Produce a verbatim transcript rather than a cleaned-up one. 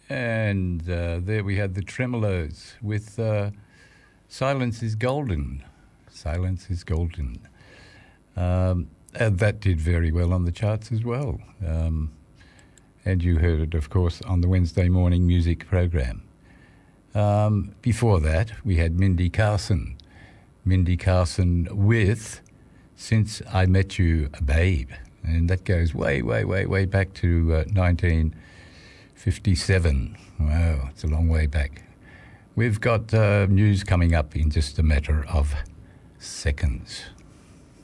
And uh, there we had the Tremolos with uh, Silence is Golden. Silence is Golden. Um, and that did very well on the charts as well. Um, and you heard it, of course, on the Wednesday morning music program. Um, before that, we had Mindy Carson. Mindy Carson with Since I Met You, a Babe. And that goes way, way, way, way back to uh, nineteen fifty-seven. Wow, it's a long way back. We've got uh, news coming up in just a matter of seconds.